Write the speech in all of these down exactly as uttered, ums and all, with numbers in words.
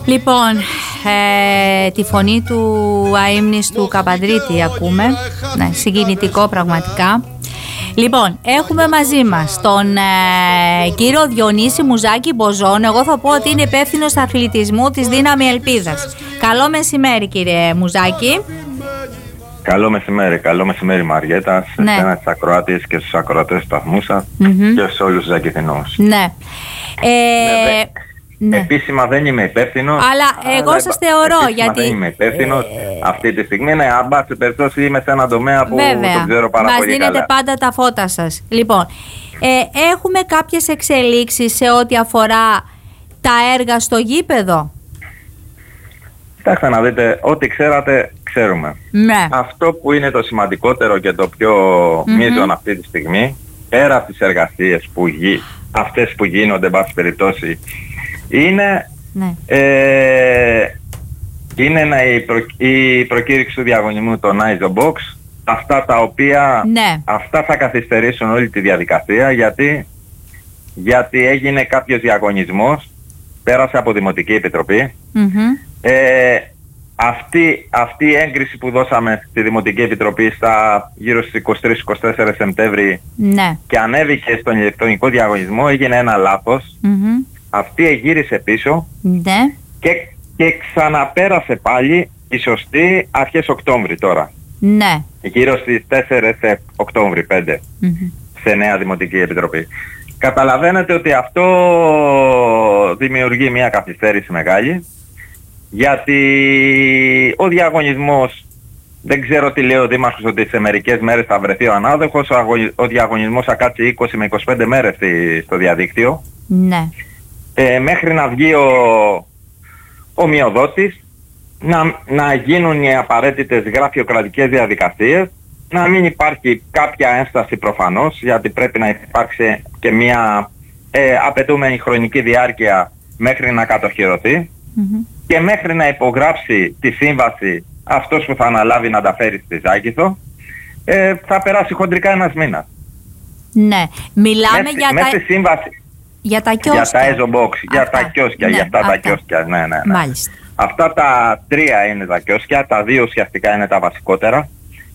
Λοιπόν, ε, τη φωνή του αείμνηστου Καπαντρίτη ακούμε. Ναι, συγκινητικό πραγματικά. Λοιπόν, έχουμε μαζί μας τον ε, κύριο Διονύση Μουζάκη Μποζόν. Εγώ θα πω ότι είναι υπεύθυνος αθλητισμού της Δύναμη Ελπίδας. Καλό μεσημέρι, κύριε Μουζάκη. Καλό μεσημέρι, καλό μεσημέρι Μαριέτα, σε ναι. εσένα, τις ακροάτες και στους ακροατές του σταθμού σας mm-hmm. και σε όλους τους Ζακηθινούς. Ναι. Ε, ναι, δε, ναι. Επίσημα δεν είμαι υπεύθυνος. Αλλά εγώ αλλά, σας θεωρώ γιατί... δεν είμαι υπεύθυνος ε, αυτή τη στιγμή. Ναι, αν πάση περιπτώσει είμαι σε ένα τομέα που βέβαια, το ξέρω πάρα μας πολύ καλά. Μας δίνετε πάντα τα φώτα σας. Λοιπόν, ε, έχουμε κάποιες εξελίξεις σε ό,τι αφορά τα έργα στο γήπεδο. Κοιτάξτε να δείτε, ό,τι ξέρατε ξέρουμε. Ναι. Αυτό που είναι το σημαντικότερο και το πιο mm-hmm. μείζον αυτή τη στιγμή, πέρα από τις εργασίες που γι... αυτές που γίνονται, εν πάση περιπτώσει, είναι, ναι. ε, είναι να η, προ... η προκήρυξη του διαγωνισμού των Izo Box, αυτά τα οποία ναι. αυτά θα καθυστερήσουν όλη τη διαδικασία, γιατί, γιατί έγινε κάποιος διαγωνισμός, πέρασε από Δημοτική Επιτροπή. Mm-hmm. Ε, αυτή, αυτή η έγκριση που δώσαμε στη Δημοτική Επιτροπή στα γύρω στις είκοσι τρεις είκοσι τέσσερις Σεπτέμβρη ναι. και ανέβηκε στον ηλεκτρονικό διαγωνισμό, έγινε ένα λάθος. Mm-hmm. Αυτή εγύρισε πίσω ναι. και, και ξαναπέρασε πάλι η σωστή αρχές Οκτώβρη τώρα. Ναι. Γύρω στις τέσσερις Οκτώβρη, πέντε, mm-hmm. σε νέα Δημοτική Επιτροπή. Καταλαβαίνετε ότι αυτό δημιουργεί μια καθυστέρηση μεγάλη, γιατί ο διαγωνισμός, δεν ξέρω τι λέει ο Δήμαρχος, ότι σε μερικές μέρες θα βρεθεί ο ανάδοχος, ο, αγωνι, ο διαγωνισμός θα κάτσει είκοσι με είκοσι πέντε μέρες στη, στο διαδίκτυο. Ναι. Ε, μέχρι να βγει ο, ο μειοδότης, να, να γίνουν οι απαραίτητες γραφειοκρατικές διαδικασίες, να μην υπάρχει κάποια ένσταση προφανώς, γιατί πρέπει να υπάρξει και μια ε, απαιτούμενη χρονική διάρκεια μέχρι να κατοχυρωθεί mm-hmm. και μέχρι να υπογράψει τη σύμβαση αυτός που θα αναλάβει να τα φέρει στη Ζάκηθο, ε, θα περάσει χοντρικά ένας μήνας. Ναι, μιλάμε Μέση, για, μέσα τα... στη σύμβαση, για τα κιόσκια. για τα Izo Box, για τα κιόσκια, ναι, για αυτά, αυτά τα κιόσκια, ναι, ναι, ναι. Μάλιστα. Αυτά τα τρία είναι τα κιόσκια, τα δύο ουσιαστικά είναι τα βασικότερα.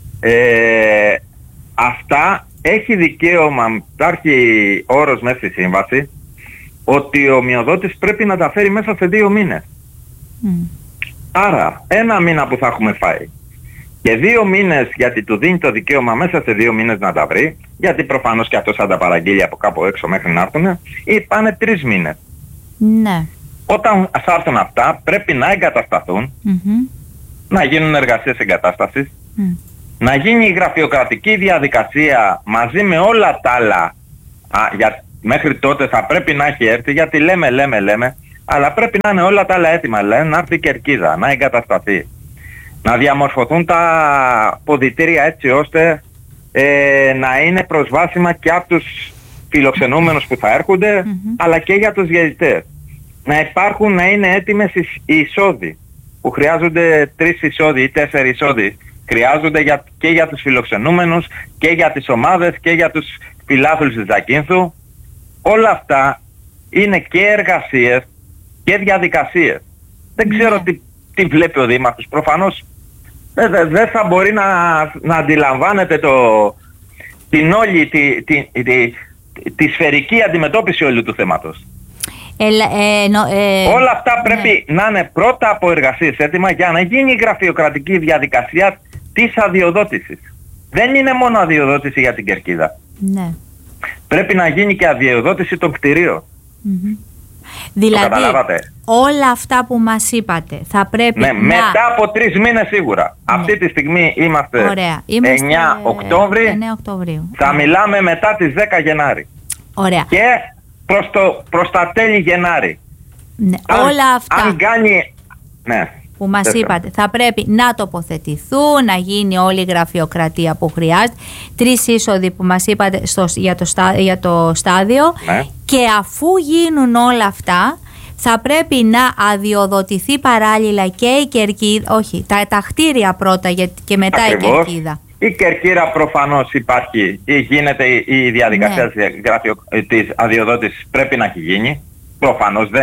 Ε, αυτά έχει δικαίωμα, υπάρχει όρος μέσα στη σύμβαση, ότι ο μειοδότης πρέπει να τα φέρει μέσα σε δύο μήνες. Mm. Άρα, ένα μήνα που θα έχουμε φάει και δύο μήνες, γιατί του δίνει το δικαίωμα μέσα σε δύο μήνες να τα βρει, γιατί προφανώς και αυτός θα τα παραγγείλει από κάπου έξω μέχρι να έρθουν, ή πάνε τρεις μήνες. Ναι. Όταν θα έρθουν αυτά, πρέπει να εγκατασταθούν, mm-hmm. να γίνουν εργασίες εγκατάστασης, mm. να γίνει η γραφειοκρατική διαδικασία μαζί με όλα τα άλλα. Α, για, μέχρι τότε θα πρέπει να έχει έρθει, γιατί λέμε, λέμε, λέμε, αλλά πρέπει να είναι όλα τα άλλα έτοιμα. Λένε να έρθει η κερκίδα, να εγκατασταθεί, να διαμορφωθούν τα ποδητήρια έτσι ώστε ε, να είναι προσβάσιμα και από τους φιλοξενούμενους που θα έρχονται, mm-hmm. αλλά και για τους διαιτητές. Να υπάρχουν, να είναι έτοιμες οι εισόδοι, που χρειάζονται τρεις εισόδοι ή τέσσερις εισόδοι. Χρειάζονται για, και για τους φιλοξενούμενους και για τις ομάδες και για τους φιλάθλους της Ζακίνθου. Όλα αυτά είναι και εργασίες και διαδικασίες. Δεν ξέρω yeah. τι, τι βλέπει ο Δήμαρχος. Προφανώς δεν δε, δε θα μπορεί να, να αντιλαμβάνεται το, την όλη τη, τη, τη, τη, τη σφαιρική αντιμετώπιση όλου του θέματος. Ε, ε, νο, ε, Όλα αυτά πρέπει ναι. να είναι πρώτα από εργασίες έτοιμα για να γίνει η γραφειοκρατική διαδικασία της αδειοδότησης. Δεν είναι μόνο αδειοδότηση για την κερκίδα. Ναι. Πρέπει να γίνει και αδειοδότηση των κτηρίων. Mm-hmm. Δηλαδή όλα αυτά που μας είπατε θα πρέπει ναι, να... μετά από τρεις μήνες σίγουρα. Ναι. Αυτή τη στιγμή είμαστε, Ωραία. είμαστε εννέα Οκτώβρη, εννέα Οκτωβρίου. Θα Ωραία. μιλάμε μετά τις δέκα Γενάρη. Ωραία. Και προς, το, προς τα τέλη Γενάρη. Ναι. Αν, όλα αυτά αν κάνει... Ναι. που μας 됐σά. είπατε θα πρέπει να τοποθετηθούν, να γίνει όλη η γραφειοκρατία που χρειάζεται. Τρεις είσοδοι που μας είπατε στο, για, το στά, για το στάδιο ναι. και αφού γίνουν όλα αυτά θα πρέπει να αδειοδοτηθεί παράλληλα και η κερκίδα, όχι, τα, τα κτίρια πρώτα και μετά Ακριβώς. η κερκίδα. Η κερκίδα προφανώς υπάρχει, γίνεται η διαδικασία ναι. της, γραφειο, της αδειοδότησης, πρέπει να έχει γίνει, προφανώς δεν.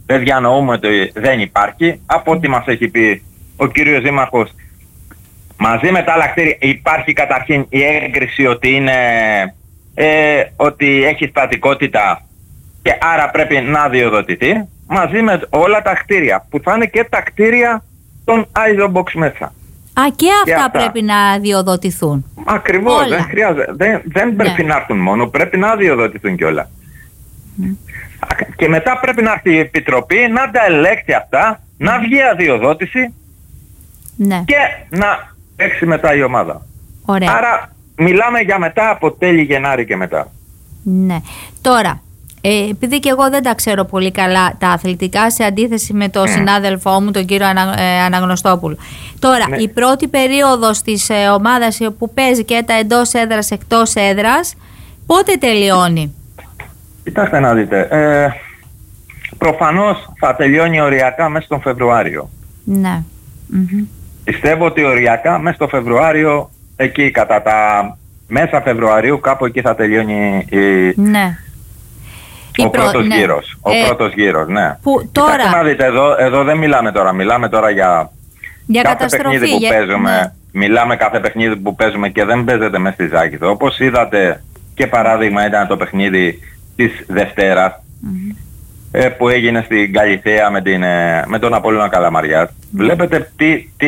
δεν διανοούμε ότι δεν υπάρχει. Από ό,τι μας έχει πει ο κύριος Δήμαρχος, μαζί με τα άλλα κτίρια υπάρχει καταρχήν η έγκριση ότι, είναι, ε, ότι έχει στατικότητα και άρα πρέπει να διοδοτηθεί, μαζί με όλα τα κτίρια, που θα είναι και τα κτίρια των Isobox μέσα. Α, και αυτά, και αυτά πρέπει να διοδοτηθούν. Ακριβώς, δεν χρειάζεται. Δεν, δεν πρέπει ναι. να έρθουν μόνο, πρέπει να διοδοτηθούν κιόλα. Mm. Και μετά πρέπει να έρθει η Επιτροπή να τα ελέγξει αυτά, mm. να βγει αδειοδότηση ναι. και να παίξει μετά η ομάδα. Ωραία. Άρα μιλάμε για μετά από τέλη Γενάρη και μετά. Ναι. Τώρα, ε, επειδή και εγώ δεν τα ξέρω πολύ καλά τα αθλητικά, σε αντίθεση με τον mm. συνάδελφό μου, τον κύριο Ανα, ε, Αναγνωστόπουλο. Τώρα, ναι. η πρώτη περίοδος της ε, ομάδας που παίζει και τα εντός έδρας, εκτός έδρας, πότε τελειώνει? Κοιτάξτε να δείτε. Ε, προφανώς θα τελειώνει οριακά μέσα στον Φεβρουάριο. Ναι. Mm-hmm. Πιστεύω ότι οριακά μέσα στο Φεβρουάριο, εκεί κατά τα μέσα Φεβρουαρίου, κάπου εκεί θα τελειώνει η... Ναι. Ο, προ... πρώτος ναι. γύρος, ο ε... πρώτος γύρος, ναι. Που τώρα... Κοιτάξτε να δείτε, εδώ, εδώ δεν μιλάμε τώρα, μιλάμε τώρα για, για κάθε καταστροφή, παιχνίδι που για... παίζουμε, ναι. μιλάμε κάθε παιχνίδι που παίζουμε και δεν παίζεται μέσα στη Ζάκηθο. Όπως είδατε και παράδειγμα ήταν το παιχνίδι της Δευτέρας, mm-hmm. ε, που έγινε στην Καλιθέα με, την, ε, με τον Απόλλωνα Καλαμαριάς. Mm-hmm. Βλέπετε τι, τι,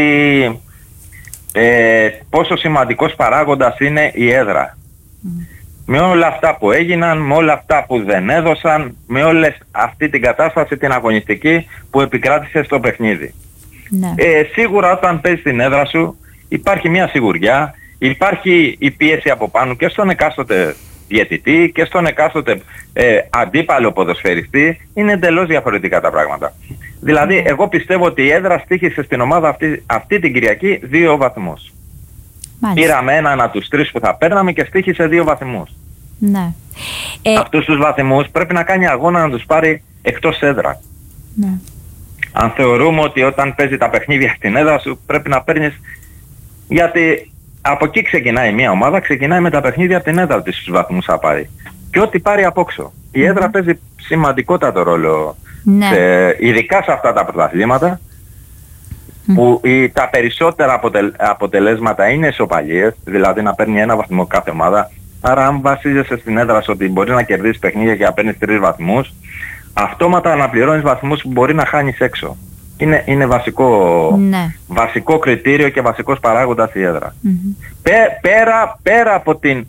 ε, πόσο σημαντικός παράγοντας είναι η έδρα. Mm-hmm. Με όλα αυτά που έγιναν, με όλα αυτά που δεν έδωσαν, με όλη αυτή την κατάσταση την αγωνιστική που επικράτησε στο παιχνίδι. Ναι. Ε, σίγουρα όταν παίζεις την έδρα σου υπάρχει μια σιγουριά, υπάρχει η πίεση από πάνω και στον εκάστοτε διαιτητή και στον εκάστοτε ε, αντίπαλο ποδοσφαιριστή, είναι εντελώς διαφορετικά τα πράγματα. Δηλαδή εγώ πιστεύω ότι η έδρα στοίχησε στην ομάδα αυτή, αυτή την Κυριακή δύο βαθμούς. Μάλιστα. Πήραμε έναν από τους τρεις που θα παίρναμε και στοίχησε δύο βαθμούς. Ναι. Ε... Αυτούς τους βαθμούς πρέπει να κάνει αγώνα να τους πάρει εκτός έδρα. Ναι. Αν θεωρούμε ότι όταν παίζει τα παιχνίδια στην έδρα σου πρέπει να παίρνεις, γιατί από εκεί ξεκινάει μια ομάδα, ξεκινάει με τα παιχνίδια από την έδρα της στους βαθμούς θα πάρει. Και ό,τι πάρει απόξω. Η έδρα mm. παίζει σημαντικότατο ρόλο, ναι. σε, ειδικά σε αυτά τα πρωταθλήματα, mm. που η, τα περισσότερα αποτελ, αποτελέσματα είναι ισοπαλίες, δηλαδή να παίρνει ένα βαθμό κάθε ομάδα. Άρα αν βασίζεσαι στην έδρα σου ότι μπορεί να κερδίσεις παιχνίδια και να παίρνεις τρεις βαθμούς, αυτόματα αναπληρώνεις βαθμούς που μπορεί να χάνεις έξω. Είναι, είναι βασικό, ναι. βασικό κριτήριο και βασικός παράγοντας η έδρα. Mm-hmm. Πέ, πέρα, πέρα από την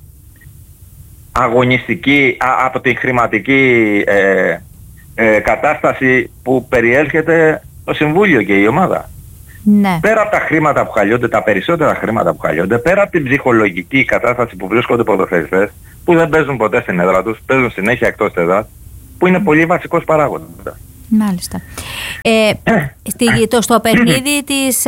αγωνιστική, α, από την χρηματική ε, ε, κατάσταση που περιέλχεται το Συμβούλιο και η ομάδα. Ναι. Πέρα από τα χρήματα που χαλιώνται, τα περισσότερα χρήματα που χαλιώνται, πέρα από την ψυχολογική κατάσταση που βρίσκονται ποδοσφαιριστές, που δεν παίζουν ποτέ στην έδρα τους, παίζουν συνέχεια εκτός έδρας, που είναι πολύ βασικός παράγοντας. Μάλιστα. Ε, στη, το, στο παιχνίδι της,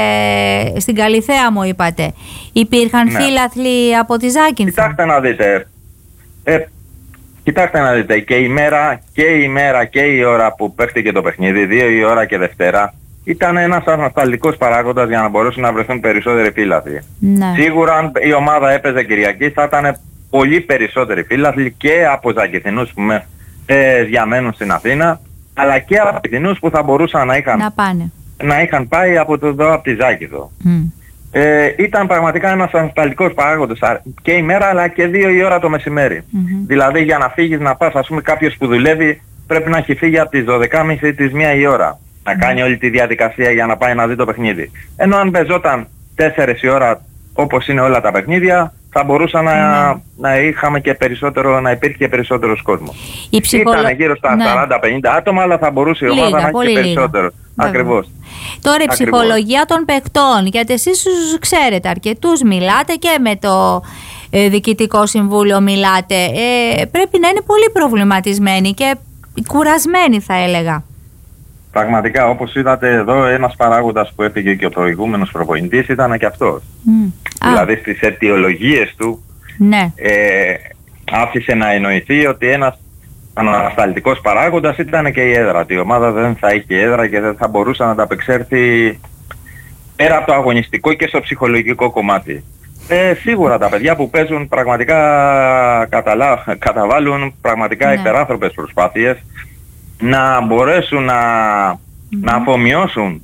ε, στην Καλιθέα μου είπατε, υπήρχαν ναι. φίλαθλοι από τη Ζάκυνθο? Κοιτάξτε να δείτε, ε, κοιτάξτε να δείτε, και η μέρα και η μέρα και η ώρα που παίχτηκε το παιχνίδι, δύο η ώρα και Δευτέρα, ήταν ένας ανασταλτικός παράγοντας για να μπορέσουν να βρεθούν περισσότεροι φίλαθλοι. Ναι. Σίγουρα αν η ομάδα έπαιζε Κυριακή θα ήταν πολύ περισσότεροι φίλαθλοι και από Ζακηθινούς που με, ε, διαμένουν στην Αθήνα, αλλά και από Ζακηθινούς που θα μπορούσαν να είχαν, να πάνε. να είχαν πάει από, το, εδώ, από τη Ζάκηθο. Mm. Ε, ήταν πραγματικά ένας ανασταλτικός παράγοντας και η μέρα αλλά και δύο η ώρα το μεσημέρι. Mm-hmm. Δηλαδή για να φύγεις να πας, ας πούμε κάποιος που δουλεύει πρέπει να έχει φύγει από τις δώδεκα και μισή της μία η ώρα. Να κάνει όλη τη διαδικασία για να πάει να δει το παιχνίδι. Ενώ αν παίζονταν τέσσερις η ώρα όπως είναι όλα τα παιχνίδια, θα μπορούσα να, mm. να είχαμε και περισσότερο, να υπήρχε και περισσότερος κόσμος. Ψυχολο... Ήταν γύρω στα ναι. σαράντα πενήντα άτομα, αλλά θα μπορούσε η ομάδα λίγα, να έχει και περισσότερο. Ακριβώς. Τώρα η ψυχολογία των παικτών, γιατί εσείς τους ξέρετε αρκετούς, μιλάτε και με το ε, Διοικητικό Συμβούλιο μιλάτε, ε, πρέπει να είναι πολύ προβληματισμένοι και κουρασμένοι θα έλεγα. Πραγματικά, όπως είδατε εδώ, ένας παράγοντας που έφυγε και ο προηγούμενος προπονητής ήταν και αυτός. Mm. Δηλαδή ah. στις αιτιολογίες του ναι. ε, άφησε να εννοηθεί ότι ένας ανασταλτικός παράγοντας ήταν και η έδρα. Ότι η ομάδα δεν θα είχε έδρα και δεν θα μπορούσε να ανταπεξέλθει πέρα από το αγωνιστικό και στο ψυχολογικό κομμάτι. Ε, σίγουρα τα παιδιά που παίζουν πραγματικά καταλά, καταβάλουν πραγματικά ναι. υπεράνθρωπες προσπάθειες. να μπορέσουν να, mm-hmm. να αφομοιώσουν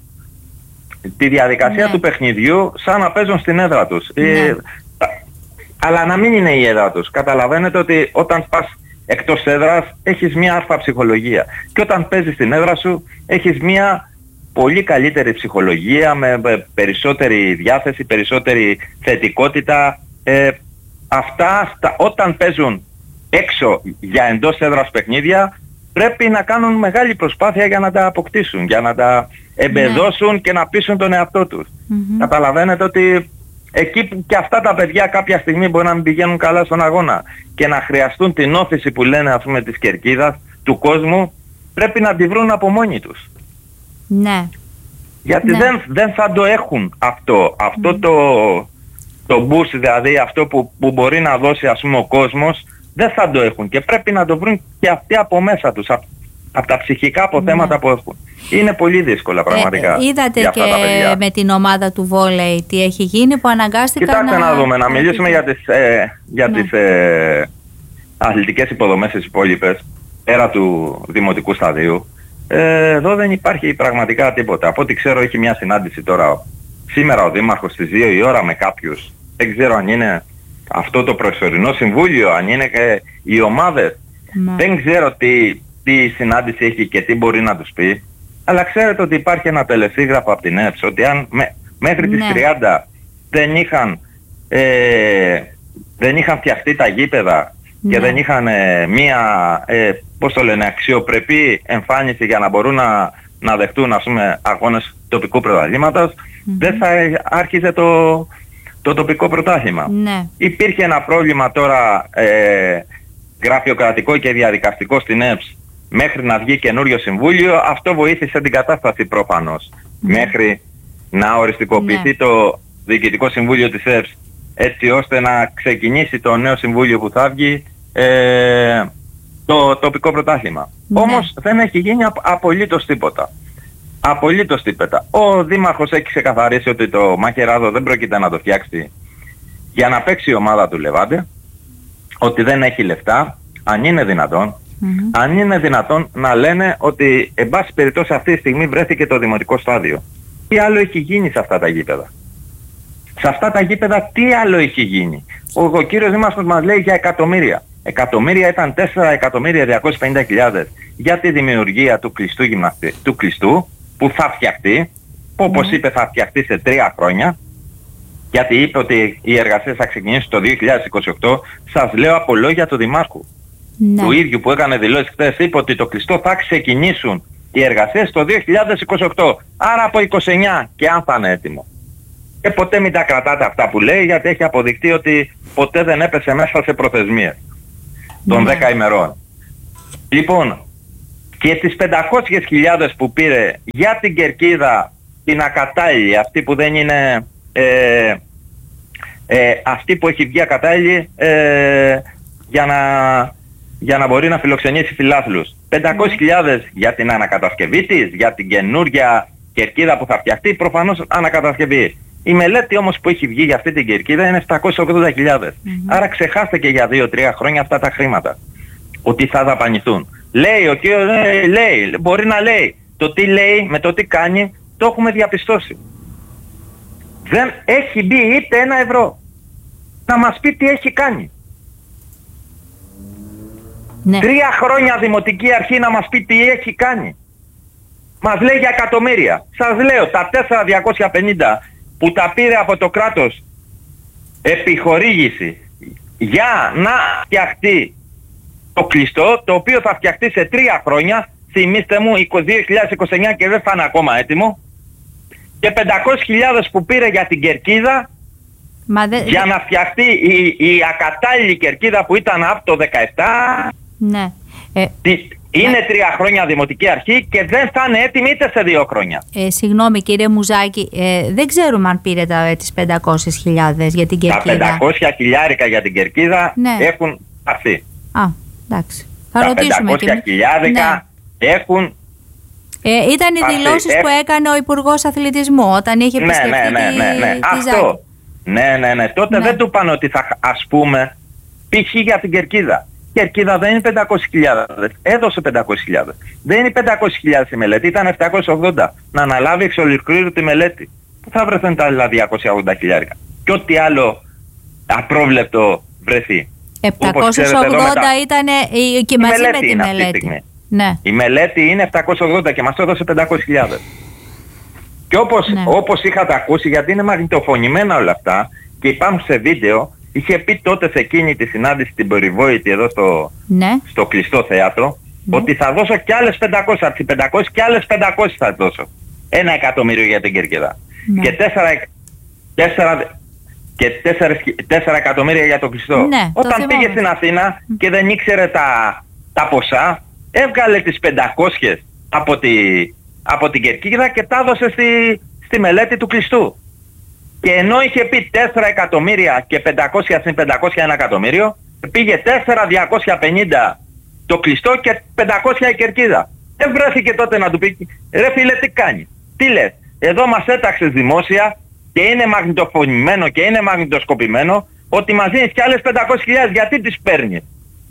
τη διαδικασία ναι. του παιχνιδιού σαν να παίζουν στην έδρα τους. Ναι. Ε, αλλά να μην είναι η έδρα τους. Καταλαβαίνετε ότι όταν πας εκτός έδρας έχεις μια άρφα ψυχολογία. Και όταν παίζεις στην έδρα σου έχεις μια πολύ καλύτερη ψυχολογία, με περισσότερη διάθεση, περισσότερη θετικότητα. Ε, αυτά στα, όταν παίζουν έξω για εντός έδρας παιχνίδια πρέπει να κάνουν μεγάλη προσπάθεια για να τα αποκτήσουν, για να τα εμπεδώσουν ναι. και να πείσουν τον εαυτό τους. Mm-hmm. Καταλαβαίνετε ότι εκεί που και αυτά τα παιδιά κάποια στιγμή μπορεί να μην πηγαίνουν καλά στον αγώνα και να χρειαστούν την όθηση που λένε ας πούμε της κερκίδας, του κόσμου, πρέπει να τη βρουν από μόνοι τους. Ναι. Γιατί ναι. Δεν, δεν θα το έχουν αυτό, αυτό mm. το, το boost, δηλαδή αυτό που, που μπορεί να δώσει ας πούμε ο κόσμος, δεν θα το έχουν και πρέπει να το βρουν και αυτοί από μέσα τους, από, από τα ψυχικά αποθέματα ναι. που έχουν. Είναι πολύ δύσκολα πραγματικά. Ε, είδατε για και τα με την ομάδα του βόλεϊ τι έχει γίνει που αναγκάστηκαν να... Κοιτάξτε να δούμε, να μιλήσουμε για τις, ε, για ναι. τις ε, αθλητικές υποδομές τις υπόλοιπες, πέρα του δημοτικού σταδίου. Ε, εδώ δεν υπάρχει πραγματικά τίποτα. Από ό,τι ξέρω έχει μια συνάντηση τώρα σήμερα ο Δήμαρχος στις δύο η ώρα με κάποιους. Δεν ξέρω αν είναι αυτό το προσωρινό συμβούλιο, αν είναι και οι ομάδες. Ναι. Δεν ξέρω τι, τι συνάντηση έχει και τι μπορεί να τους πει. Αλλά ξέρετε ότι υπάρχει ένα τελεσίγραφο από την ΕΠΣ ότι αν με, μέχρι ναι. τις τριάντα δεν είχαν, ε, δεν είχαν φτιαχτεί τα γήπεδα ναι. και δεν είχαν ε, μία, ε, πώς το λένε, αξιοπρεπή εμφάνιση για να μπορούν να, να δεχτούν ας πούμε αγώνες τοπικού πρωταθλήματος, mm-hmm. δεν θα άρχιζε το, το τοπικό πρωτάθλημα. Ναι. Υπήρχε ένα πρόβλημα τώρα ε, γραφειοκρατικό και διαδικαστικό στην ΕΠΣ μέχρι να βγει καινούριο συμβούλιο. Αυτό βοήθησε την κατάσταση προφανώς. Mm. Μέχρι να οριστικοποιηθεί ναι. το Διοικητικό Συμβούλιο της ΕΠΣ έτσι ώστε να ξεκινήσει το νέο συμβούλιο που θα βγει ε, το τοπικό πρωτάθλημα. Ναι. Όμως δεν έχει γίνει απ, απολύτως τίποτα. Απολύτως τίποτα. Ο Δήμαρχος έχει ξεκαθαρίσει ότι το Μαχαιράδο δεν πρόκειται να το φτιάξει για να παίξει η ομάδα του Λεβάντε, ότι δεν έχει λεφτά, αν είναι δυνατόν. Mm-hmm. Αν είναι δυνατόν να λένε ότι εν πάση περιπτώσει αυτή τη στιγμή βρέθηκε το δημοτικό στάδιο. Τι άλλο έχει γίνει σε αυτά τα γήπεδα? Σε αυτά τα γήπεδα τι άλλο έχει γίνει? Ο, ο κύριος Δήμαρχος μας λέει για εκατομμύρια. Εκατομμύρια ήταν τέσσερα εκατομμύρια διακόσιες πενήντα χιλιάδες για τη δημιουργία του κλειστού γυμναστή, του κλειστού που θα φτιαχτεί, που όπως mm-hmm. είπε θα φτιαχτεί σε τρία χρόνια. Γιατί είπε ότι οι εργασίες θα ξεκινήσουν το δύο χιλιάδες είκοσι οκτώ. Σας λέω από λόγια του Δημάρχου. Ναι. Του ίδιου που έκανε δηλώσεις χθες, είπε ότι το κλειστό θα ξεκινήσουν οι εργασίες το δύο χιλιάδες είκοσι οκτώ. Άρα από είκοσι εννιά και αν θα είναι έτοιμο. Και ποτέ μην τα κρατάτε αυτά που λέει, γιατί έχει αποδειχτεί ότι ποτέ δεν έπεσε μέσα σε προθεσμίες των ναι. δέκα ημερών. Λοιπόν, και τις πεντακόσιες χιλιάδες που πήρε για την κερκίδα την ακατάλληλη, αυτή που δεν είναι ε, ε, αυτή που έχει βγει ακατάλληλη ε, για να για να μπορεί να φιλοξενήσει φιλάθλους. πεντακόσιες χιλιάδες για την ανακατασκευή της, για την καινούργια κερκίδα που θα φτιαχτεί, προφανώς ανακατασκευή. Η μελέτη όμως που έχει βγει για αυτή την κερκίδα είναι επτακόσιες ογδόντα χιλιάδες. Mm-hmm. Άρα ξεχάστε και για δύο τρία χρόνια αυτά τα χρήματα. Ότι θα δαπανηθούν. Λέει ο κύριος, λέει, λέει, μπορεί να λέει. Το τι λέει με το τι κάνει, το έχουμε διαπιστώσει. Δεν έχει μπει είτε ένα ευρώ. Να μας πει τι έχει κάνει. Ναι. Τρία χρόνια δημοτική αρχή να μας πει τι έχει κάνει. Μας λέει για εκατομμύρια. Σας λέω, τα τέσσερα χιλιάδες διακόσια πενήντα που τα πήρε από το κράτος επιχορήγηση για να φτιαχτεί το κλειστό, το οποίο θα φτιαχτεί σε τρία χρόνια, θυμίστε μου, δύο χιλιάδες είκοσι εννιά και δεν θα είναι ακόμα έτοιμο, και πεντακόσιες χιλιάδες που πήρε για την κερκίδα, Μα δε... για να φτιαχτεί η, η ακατάλληλη κερκίδα που ήταν από το δεκαεπτά. Ναι. Ε, είναι ναι. τρία χρόνια δημοτική αρχή και δεν θα είναι έτοιμη είτε σε δύο χρόνια. Ε, συγγνώμη κύριε Μουζάκη, ε, δεν ξέρουμε αν πήρε τα, ε, τις πεντακόσιες χιλιάδες για την κερκίδα. Τα πεντακόσια χιλιάρικα για την κερκίδα ναι. έχουν αρθεί. Α, εντάξει. Θα τα ρωτήσουμε. Τα πεντακόσια χιλιάρικα ναι. έχουν... Ε, ήταν οι δηλώσεις που έκανε ο Υπουργός Αθλητισμού όταν είχε επισκεφτεί ναι, ναι, ναι, ναι, ναι. τη Αυτό. Ζάκη. Ναι, ναι, ναι. Τότε ναι. δεν του είπαν ότι θα, ας πούμε, π.χ. για την κερκίδα. Κερκίδα δεν είναι πεντακόσιες χιλιάδες. Έδωσε πεντακόσιες χιλιάδες. Δεν είναι πεντακόσιες χιλιάδες η μελέτη, ήταν επτακόσιες ογδόντα. Να αναλάβει εξ ολοκλήρου τη μελέτη. Πού θα βρεθούν τα άλλα διακόσια ογδόντα χιλιάδες. Και ό,τι άλλο απρόβλεπτο βρεθεί. επτακόσιες ογδόντα ήταν και μαζί με τη μελέτη. Ναι. Η μελέτη είναι επτακόσιες ογδόντα και μας έδωσε πεντακόσιες χιλιάδες. Και όπως, ναι. όπως είχατε ακούσει, γιατί είναι μαγνητοφωνημένα όλα αυτά και υπάρχουν σε βίντεο, είχε πει τότε σε εκείνη τη συνάντηση την περιβόητη εδώ στο, ναι. στο κλειστό θέατρο, ναι. ότι θα δώσω κι άλλες πεντακόσιες, από τις πεντακόσιες κι άλλες πεντακόσιες θα δώσω. Ένα εκατομμύριο για την Κερκίδα. Ναι. Και τέσσερα, τέσσερα, και τέσσερα, τέσσερα εκατομμύρια για το κλειστό. Ναι, Όταν το πήγε στην Αθήνα και δεν ήξερε τα, τα ποσά, έβγαλε τις πεντακόσιες από, τη, από την Κερκίδα και τα έδωσε στη, στη μελέτη του κλειστού. Και ενώ είχε πει τέσσερα εκατομμύρια και πεντακόσια συν πεντακόσια ένα εκατομμύριο, πήγε τέσσερα χιλιάδες διακόσια πενήντα το κλειστό και πεντακόσια η Κερκίδα. Δεν βρέθηκε τότε να του πει, ρε φίλε τι κάνει, τι λες, εδώ μας έταξες δημόσια και είναι μαγνητοφωνημένο και είναι μαγνητοσκοπημένο ότι μας δίνεις κι άλλες πεντακόσιες χιλιάδες, γιατί τις παίρνεις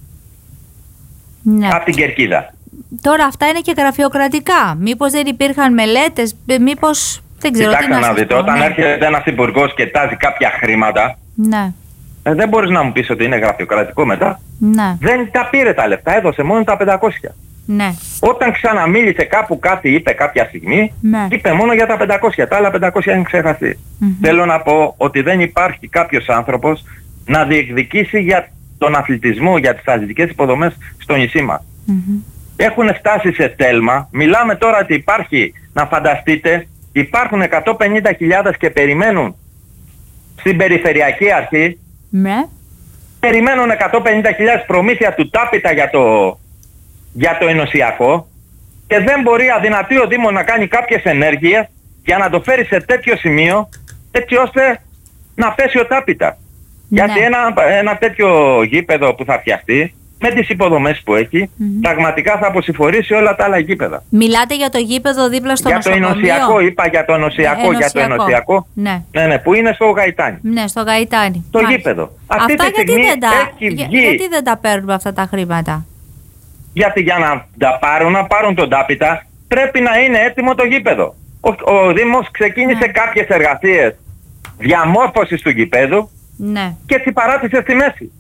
ναι. από την Κερκίδα. Τώρα αυτά είναι και γραφειοκρατικά, μήπως δεν υπήρχαν μελέτες, μήπως... Δεν ξέρω. Κοιτάξτε τι να να δείτε, πω, όταν ναι. έρχεται ένας υπουργός και τάζει κάποια χρήματα, ναι. ε, δεν μπορείς να μου πεις ότι είναι γραφειοκρατικό μετά. Ναι. Δεν τα πήρε τα λεφτά, έδωσε μόνο τα πεντακόσια. Ναι. Όταν ξαναμίλησε κάπου κάτι είπε κάποια στιγμή, ναι. είπε μόνο για τα πεντακόσια, τα άλλα πεντακόσια είναι ξεχαστεί. Mm-hmm. Θέλω να πω ότι δεν υπάρχει κάποιος άνθρωπος να διεκδικήσει για τον αθλητισμό, για τις αθλητικές υποδομές στο νησί μας. Mm-hmm. Έχουν φτάσει σε τέλμα, μιλάμε τώρα ότι υπάρχει, να φανταστείτε, υπάρχουν εκατόν πενήντα χιλιάδες και περιμένουν στην Περιφερειακή Αρχή, ναι. περιμένουν εκατόν πενήντα χιλιάδες προμήθεια του τάπητα για το, για το ενωσιακό και δεν μπορεί αδυνατή ο Δήμος να κάνει κάποιες ενέργειες για να το φέρει σε τέτοιο σημείο έτσι ώστε να πέσει ο τάπητα. Ναι. Γιατί ένα, ένα τέτοιο γήπεδο που θα φτιαχτεί με τις υποδομές που έχει, mm-hmm. πραγματικά θα αποσυφορήσει όλα τα άλλα γήπεδα. Μιλάτε για το γήπεδο δίπλα στο για νοσοκομείο. Το ενωσιακό, είπα για το ενωσιακό, ε, για το ενωσιακό, ναι. Ναι, ναι, που είναι στο Γαϊτάνι. Ναι, στο Γαϊτάνι. Το Μάλιστα. Γήπεδο. Αυτή αυτά τη γιατί στιγμή δεν, τα, έχει για, βγει. γιατί δεν τα παίρνουμε αυτά τα χρήματα. Γιατί για να τα πάρουν, να πάρουν τον τάπητα, πρέπει να είναι έτοιμο το γήπεδο. Ο, ο Δήμος ξεκίνησε ναι. κάποιες εργασίες διαμόρφωσης του γήπεδου ναι. και τις παράτησε στη μέση.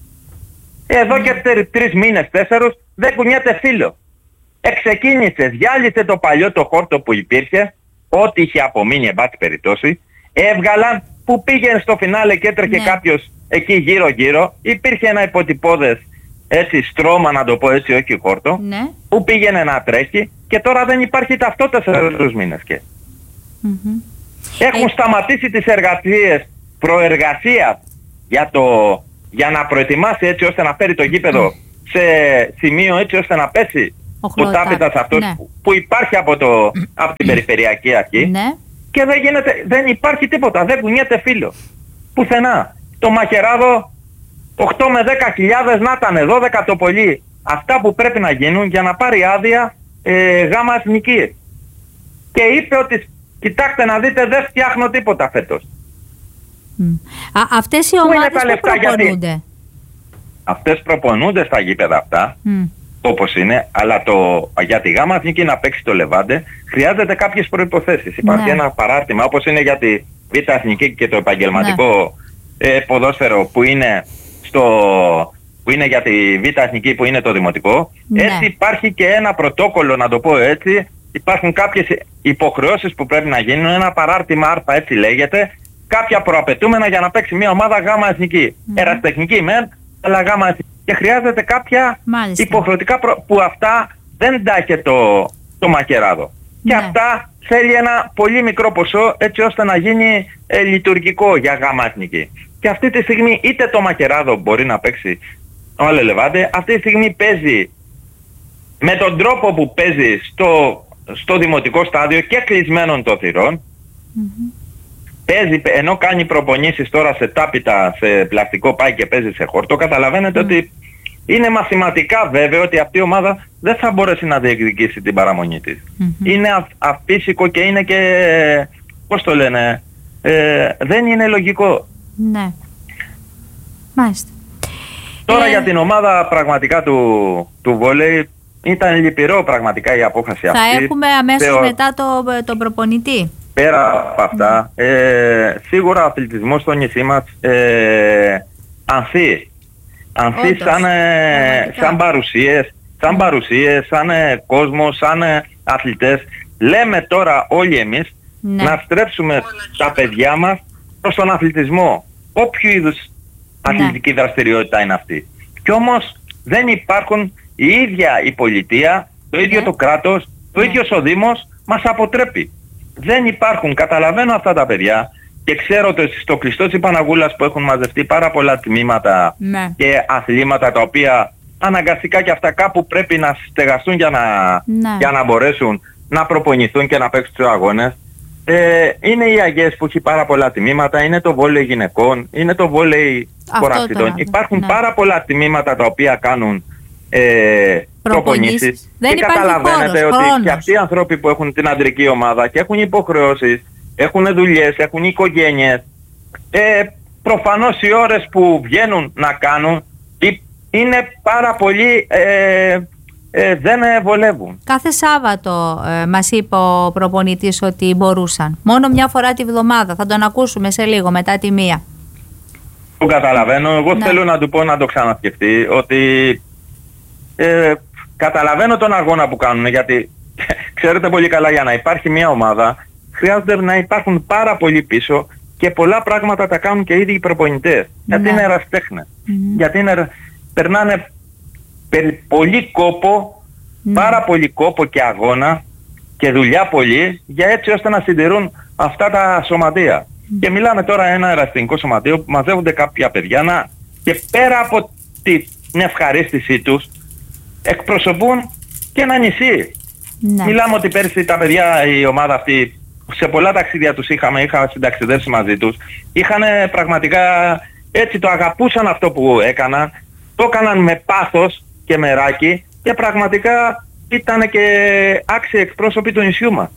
Εδώ ναι. και τρεις, τρεις μήνες, τέσσερους, δεν κουνιέται φύλλο. Εξεκίνησε, διάλυσε το παλιό το χόρτο που υπήρχε, ό,τι είχε απομείνει εν πάση περιπτώσει, έβγαλαν που πήγαινε στο φινάλε και έτρεχε ναι. κάποιος εκεί γύρω γύρω, υπήρχε ένα υποτυπώδες έτσι στρώμα να το πω έτσι, όχι χόρτο, ναι. που πήγαινε να τρέχει και τώρα δεν υπάρχει ταυτό τέσσερους μήνες και. Mm-hmm. Έχουν ε... σταματήσει τις εργασίες προεργασίας για, το, για να προετοιμάσει έτσι ώστε να φέρει το γήπεδο mm. σε σημείο έτσι ώστε να πέσει ο τάπητας αυτός ναι. που, που υπάρχει από, το, από την Περιφερειακή Αρχή ναι. και δεν, γίνεται, δεν υπάρχει τίποτα, δεν κουνιέται φύλλο. Πουθενά. Το Μαχαιράδο οκτώ με δέκα χιλιάδες να ήταν δώδεκα το πολύ. Αυτά που πρέπει να γίνουν για να πάρει άδεια ε, γάμα εθνική. Και είπε ότι κοιτάξτε να δείτε δεν φτιάχνω τίποτα φέτος. Mm. Α, αυτές οι ομάδες που προπονούνται. Γιατί? Αυτές προπονούνται στα γήπεδα αυτά. Mm. Όπως είναι, αλλά το, για τη γάμα εθνική να παίξει το Λεβάντε χρειάζεται κάποιες προϋποθέσεις. Υπάρχει ναι. ένα παράρτημα όπως είναι για τη Β' Εθνική και το επαγγελματικό ναι. ε, ποδόσφαιρο που είναι, στο, που είναι για τη Β' Εθνική που είναι το δημοτικό. Ναι. Έτσι υπάρχει και ένα πρωτόκολλο, να το πω έτσι, υπάρχουν κάποιες υποχρεώσεις που πρέπει να γίνουν, ένα παράρτημα Α έτσι λέγεται, κάποια προαπαιτούμενα για να παίξει μια ομάδα γάμα εθνική. Mm. Ερασιτεχνική μεν, αλλά γάμα εθνική. Και χρειάζεται κάποια Μάλιστα. υποχρεωτικά προ... που αυτά δεν τα έχει το, το Μαχαιράδο. Ναι. Και αυτά θέλει ένα πολύ μικρό ποσό έτσι ώστε να γίνει ε, λειτουργικό για γάμα εθνική. Και αυτή τη στιγμή είτε το Μαχαιράδο μπορεί να παίξει ο Λεβάντε, αυτή τη στιγμή παίζει με τον τρόπο που παίζει στο, στο δημοτικό στάδιο και κλεισμένων των θυρών. Mm-hmm. Παίζει, ενώ κάνει προπονήσεις τώρα σε τάπητα, σε πλαστικό πάει και παίζει σε χόρτο, καταλαβαίνετε mm. ότι είναι μαθηματικά βέβαιο ότι αυτή η ομάδα δεν θα μπορέσει να διεκδικήσει την παραμονή της. Mm-hmm. Είναι α, αφύσικο και είναι και, πώς το λένε, ε, δεν είναι λογικό. Ναι. Μάλιστα. Τώρα ε... για την ομάδα πραγματικά του, του βόλεϊ ήταν λυπηρό πραγματικά η απόφαση θα αυτή. Θα έχουμε αμέσως Θεω... μετά τον το προπονητή. Πέρα από αυτά, mm. ε, σίγουρα ο αθλητισμός στο νησί μας ε, ανθεί. Ανθεί σαν, ε, σαν παρουσίες, σαν παρουσίες, σαν ε, κόσμο, σαν ε, αθλητές. Λέμε τώρα όλοι εμείς ναι. να στρέψουμε τα παιδιά μας προς τον αθλητισμό. Όποιο είδους ναι. αθλητική δραστηριότητα είναι αυτή. Κι όμως δεν υπάρχουν η ίδια η πολιτεία, το ίδιο ναι. το κράτος, το ναι. ίδιο ο Δήμος μας αποτρέπει. Δεν υπάρχουν, καταλαβαίνω αυτά τα παιδιά και ξέρω ότι στο κλειστό της Παναγούλας που έχουν μαζευτεί πάρα πολλά τμήματα ναι. και αθλήματα τα οποία αναγκαστικά και αυτά κάπου πρέπει να στεγαστούν για να, ναι. για να μπορέσουν να προπονηθούν και να παίξουν τους αγώνες. Ε, είναι οι Αγίες που έχει πάρα πολλά τμήματα, είναι το βόλεϊ γυναικών, είναι το βόλεϊ κοραστιτών. Υπάρχουν ναι. πάρα πολλά τμήματα τα οποία κάνουν ε, προπονήσεις και καταλαβαίνετε ότι χρόνος. Και αυτοί οι άνθρωποι που έχουν την αντρική ομάδα και έχουν υποχρεώσεις, έχουν δουλειές, έχουν οικογένειες, ε, προφανώς οι ώρες που βγαίνουν να κάνουν είναι πάρα πολύ... Ε, Ε, δεν βολεύουν. Κάθε Σάββατο ε, μας είπε ο προπονητής ότι μπορούσαν. Μόνο μια φορά τη βδομάδα. Θα τον ακούσουμε σε λίγο μετά τη μία. Το καταλαβαίνω. Εγώ ναι. θέλω να του πω να το ξανασκεφτεί ότι ε, καταλαβαίνω τον αγώνα που κάνουν, γιατί ξέρετε πολύ καλά για να υπάρχει μια ομάδα χρειάζεται να υπάρχουν πάρα πολλοί πίσω και πολλά πράγματα τα κάνουν και ήδη οι προπονητές. Ναι. Γιατί είναι ερασιτέχνες. Mm-hmm. Γιατί είναι, περνάνε πολύ κόπο, mm. πάρα πολύ κόπο και αγώνα και δουλειά πολύ για έτσι ώστε να συντηρούν αυτά τα σωματεία. Mm. Και μιλάμε τώρα ένα ερασιτεχνικό σωματείο που μαζεύονται κάποια παιδιά να, και πέρα από την ευχαρίστησή τους εκπροσωπούν και ένα νησί. Mm. Μιλάμε ότι πέρσι τα παιδιά, η ομάδα αυτή, σε πολλά ταξίδια τους είχαμε, είχαμε συνταξιδεύσει μαζί τους, είχαν πραγματικά έτσι το αγαπούσαν αυτό που έκαναν, το έκαναν με πάθος και μεράκι και πραγματικά ήταν και άξιοι εκπρόσωποι του νησιού μας.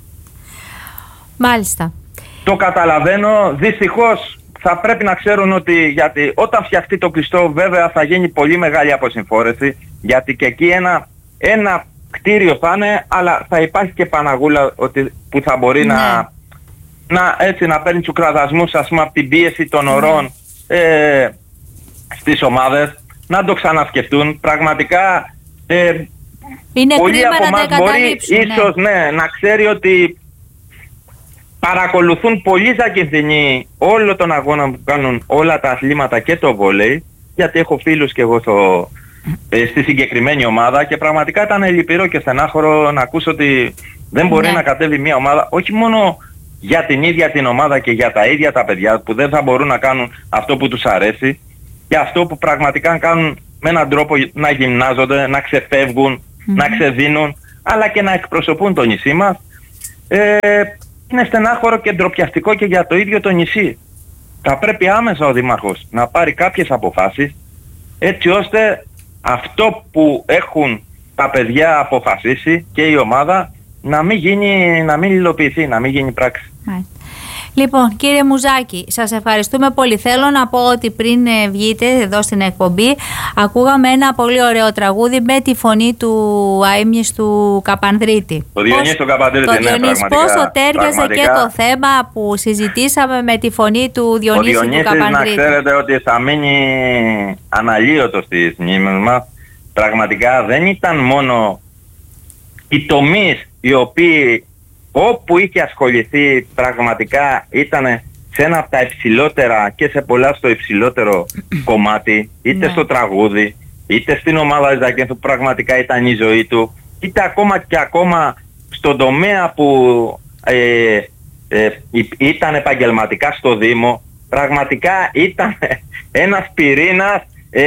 Μάλιστα. Το καταλαβαίνω, δυστυχώς θα πρέπει να ξέρουν ότι γιατί όταν φτιαχτεί το κλειστό βέβαια θα γίνει πολύ μεγάλη αποσυμφόρεση, γιατί και εκεί ένα, ένα κτίριο θα είναι, αλλά θα υπάρχει και Παναγούλα ότι, που θα μπορεί ναι. να, να, έτσι, να παίρνει τους κραδασμούς, ας πούμε, από την πίεση των ωρών ναι. ε, στις ομάδες. Να το ξανασκεφτούν. Πραγματικά ε, είναι πολλοί από εμάς μπορεί ίσως ναι. ναι, να ξέρει ότι παρακολουθούν πολύ ζακυνθινοί όλο τον αγώνα που κάνουν όλα τα αθλήματα και το βόλεϊ, γιατί έχω φίλους και εγώ στο, ε, στη συγκεκριμένη ομάδα και πραγματικά ήταν λυπηρό και στενάχωρο να ακούσω ότι δεν μπορεί ναι. να κατέβει μια ομάδα, όχι μόνο για την ίδια την ομάδα και για τα ίδια τα παιδιά που δεν θα μπορούν να κάνουν αυτό που τους αρέσει, και αυτό που πραγματικά κάνουν με έναν τρόπο να γυμνάζονται, να ξεφεύγουν, mm-hmm. να ξεδίνουν, αλλά και να εκπροσωπούν το νησί μας. Ε, είναι στενάχωρο και ντροπιαστικό και για το ίδιο το νησί. Θα πρέπει άμεσα ο Δήμαρχος να πάρει κάποιες αποφάσεις, έτσι ώστε αυτό που έχουν τα παιδιά αποφασίσει και η ομάδα να μην γίνει, να μην υλοποιηθεί, να μην γίνει πράξη. Mm. Λοιπόν, κύριε Μουζάκη, σας ευχαριστούμε πολύ. Θέλω να πω ότι πριν βγείτε εδώ στην εκπομπή ακούγαμε ένα πολύ ωραίο τραγούδι με τη φωνή του αείμνης του Καπανδρίτη. Το Διονύση του Καπανδρίτη, το ναι, Διονύση, πραγματικά. Πόσο τέριαζε πραγματικά. Και το θέμα που συζητήσαμε με τη φωνή του Διονύση του Καπανδρίτη. Να ξέρετε ότι θα μείνει αναλύωτο στις μνήμες μας. Πραγματικά δεν ήταν μόνο οι τομείς οι οποίοι όπου είχε ασχοληθεί πραγματικά ήταν σε ένα από τα υψηλότερα και σε πολλά στο υψηλότερο κομμάτι, είτε ναι. στο τραγούδι, είτε στην ομάδα Ζακένθου που πραγματικά ήταν η ζωή του, είτε ακόμα και ακόμα στον τομέα που ε, ε, ήταν επαγγελματικά στο Δήμο, πραγματικά ήταν ένας πυρήνας, ε,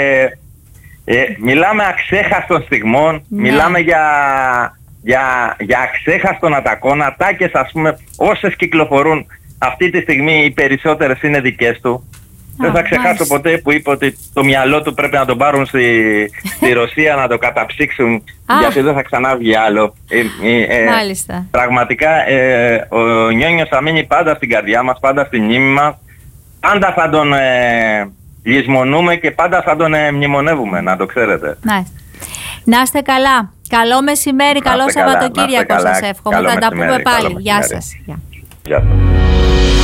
ε, μιλάμε αξέχαστων στιγμών, ναι. μιλάμε για... Για, για αξέχαστον ατακών, ατάκες ας πούμε, όσες κυκλοφορούν αυτή τη στιγμή οι περισσότερες είναι δικές του. Δεν θα ξεχάσω ποτέ που είπε ότι το μυαλό του πρέπει να τον πάρουν στη, στη Ρωσία να το καταψύξουν γιατί δεν θα ξανά βγει άλλο. Ε, ε, ε, Μάλιστα. Πραγματικά ε, ο Νιόνιος θα μείνει πάντα στην καρδιά μας, πάντα στη μνήμη μας. Πάντα θα τον ε, λησμονούμε και πάντα θα τον ε, μνημονεύουμε, να το ξέρετε. Να, να είστε καλά. Καλό μεσημέρι, καλό Σαββατοκύριακο σας εύχομαι. Θα τα πούμε πάλι. Γεια σας. Γεια σας.